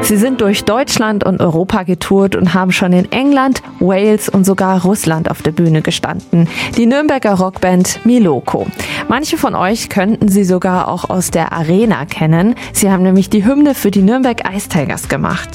Sie sind durch Deutschland und Europa getourt und haben schon in England, Wales und sogar Russland auf der Bühne gestanden. Die Nürnberger Rockband Miloko. Manche von euch könnten sie sogar auch aus der Arena kennen. Sie haben nämlich die Hymne für die Nürnberg Ice Tigers gemacht.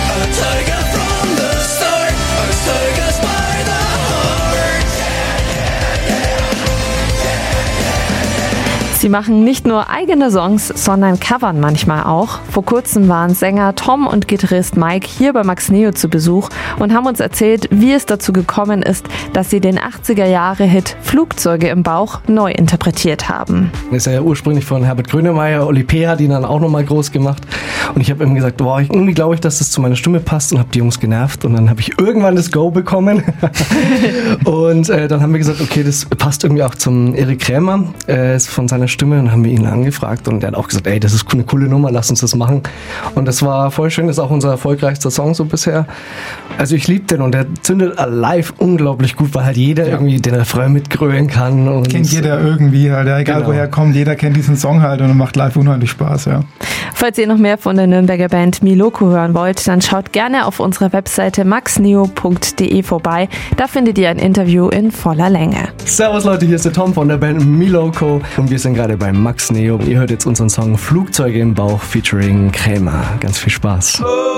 Sie machen nicht nur eigene Songs, sondern covern manchmal auch. Vor kurzem waren Sänger Tom und Gitarrist Mike hier bei Max Neo zu Besuch und haben uns erzählt, wie es dazu gekommen ist, dass sie den 80er-Jahre-Hit Flugzeuge im Bauch neu interpretiert haben. Das ist ja ursprünglich von Herbert Grönemeyer, Oli P. hat ihn dann auch nochmal groß gemacht. Und ich habe ihm gesagt, irgendwie glaube ich, dass das zu meiner Stimme passt und habe die Jungs genervt. Und dann habe ich irgendwann das Go bekommen. Und dann haben wir gesagt, okay, das passt irgendwie auch zum Erik Krämer von seiner Stimme, und haben wir ihn angefragt und er hat auch gesagt, ey, das ist eine coole Nummer, lass uns das machen. Und das war voll schön, das ist auch unser erfolgreichster Song so bisher. Also ich liebe den und der zündet live unglaublich gut, weil halt jeder irgendwie den Refrain mitgrölen kann. Und kennt jeder irgendwie halt, ja, egal woher kommt, jeder kennt diesen Song halt und macht live unheimlich Spaß, ja. Falls ihr noch mehr von der Nürnberger Band Miloko hören wollt, dann schaut gerne auf unserer Webseite maxneo.de vorbei. Da findet ihr ein Interview in voller Länge. Servus Leute, hier ist der Tom von der Band Miloko und wir sind gerade bei Max Neo. Ihr hört jetzt unseren Song Flugzeuge im Bauch featuring Krämer. Ganz viel Spaß.